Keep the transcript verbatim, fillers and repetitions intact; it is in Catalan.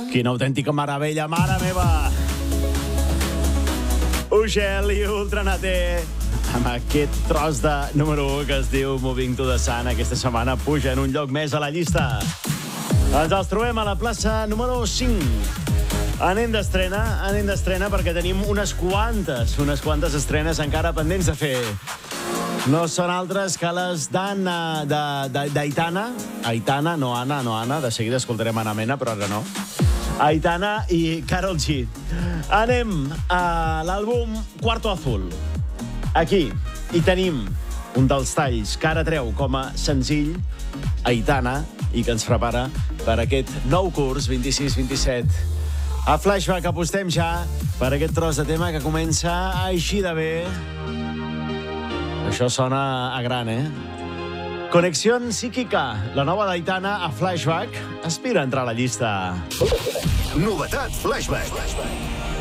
Quina autèntica meravella, mare meva! Ugel i Ultranaté, amb aquest tros de número u que es diu Moving to the Sun, aquesta setmana puja en un lloc més a la llista. Ens els trobem a la plaça número cinc. Anem d'estrena, anem d'estrena perquè tenim unes quantes, unes quantes estrenes encara pendents de fer. No són altres que les d'Anna, d'Aitana. Aitana, no Anna, no Anna. De seguida escoltarem Anna Mena, però ara no. Aitana i Karol G. Anem a l'àlbum Cuarto Azul. Aquí hi tenim un dels talls que ara treu com a senzill Aitana i que ens prepara per aquest nou curs vint-i-sis vint-i-set. A Flashback apostem ja per aquest tros de tema que comença així de bé. Això sona a gran, eh? Conexión Psíquica, la nova d'Aitana a Flashback, aspira a entrar a la llista. Novetat Flashback.